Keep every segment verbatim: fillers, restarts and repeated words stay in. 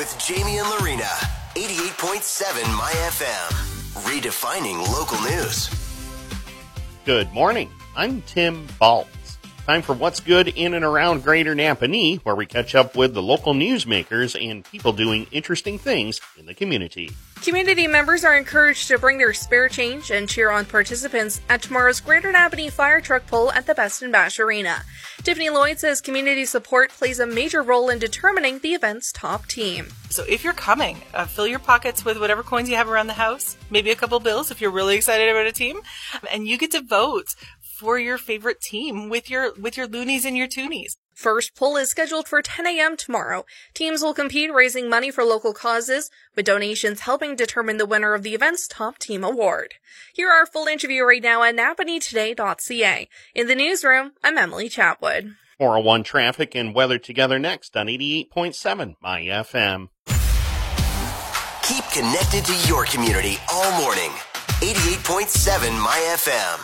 with Jamie and Lorena. eighty-eight point seven My F M. Redefining local news. Good morning. I'm Tim Baltz. Time for What's Good in and around Greater Napanee, where we catch up with the local newsmakers and people doing interesting things in the community. Community members are encouraged to bring their spare change and cheer on participants at tomorrow's Greater Napanee Fire Truck Pull at the Best and Bash Arena. Tiffany Lloyd says community support plays a major role in determining the event's top team. So if you're coming, uh, fill your pockets with whatever coins you have around the house, maybe a couple bills if you're really excited about a team, and you get to vote for your favorite team with your with your loonies and your toonies. First pull is scheduled for ten a.m. tomorrow. Teams will compete raising money for local causes, with donations helping determine the winner of the event's top team award. Hear our full interview right now at napanee today dot c a. In the newsroom, I'm Emily Chatwood. four oh one traffic and weather together next on eighty-eight point seven My F M. Keep connected to your community all morning. eighty-eight point seven My F M.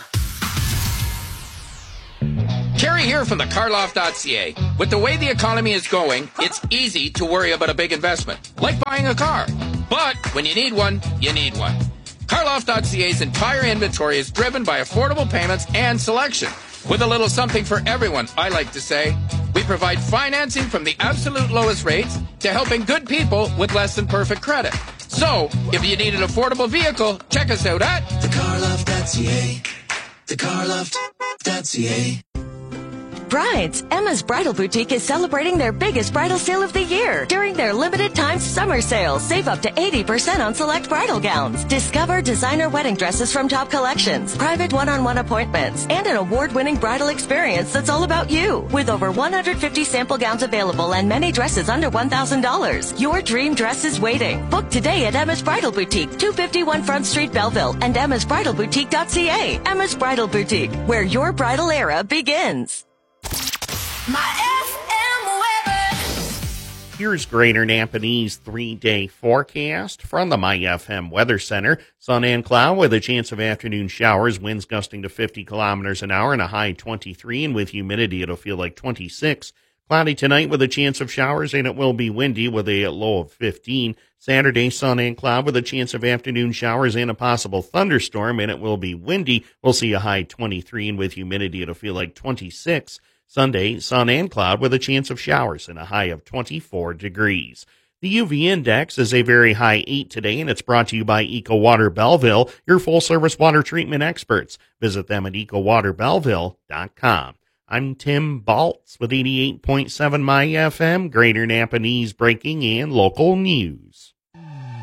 Kerry here from the car loft dot c a. With the way the economy is going, it's easy to worry about a big investment, like buying a car. But when you need one, you need one. car loft dot c a's entire inventory is driven by affordable payments and selection. With a little something for everyone, I like to say. We provide financing from the absolute lowest rates to helping good people with less than perfect credit. So, if you need an affordable vehicle, check us out at the car loft dot c a. the car loft dot c a. Brides, Emma's Bridal Boutique is celebrating their biggest bridal sale of the year. During their limited time summer sale, save up to eighty percent on select bridal gowns. Discover designer wedding dresses from top collections, private one-on-one appointments, and an award-winning bridal experience that's all about you. With over one hundred fifty sample gowns available and many dresses under one thousand dollars, your dream dress is waiting. Book today at Emma's Bridal Boutique, two fifty-one Front Street, Belleville, and emmas bridal boutique dot c a. Emma's Bridal Boutique, where your bridal era begins. My F M weather. Here's Greater Napanee's three-day forecast from the My F M Weather Center. Sun and cloud with a chance of afternoon showers, winds gusting to fifty kilometers an hour and a high twenty-three, and with humidity it'll feel like twenty-six. Cloudy tonight with a chance of showers, and it will be windy with a low of fifteen. Saturday, sun and cloud with a chance of afternoon showers and a possible thunderstorm, and it will be windy. We'll see a high twenty-three, and with humidity it'll feel like twenty-six. Sunday, sun and cloud with a chance of showers and a high of twenty-four degrees. The U V index is a very high eight today, and it's brought to you by Eco Water Belleville, your full-service water treatment experts. Visit them at eco water belleville dot com. I'm Tim Baltz with eighty-eight point seven My F M, Greater Napanee's breaking and local news.